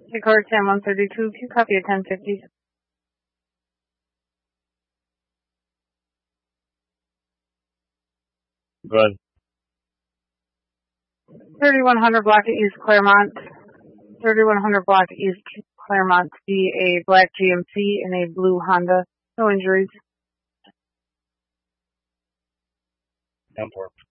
Record Sam 132, Q copy at 1050. Good. 3100 block East Claremont. 3100 block East Claremont. Be a black GMC and a blue Honda. No injuries. 10-4.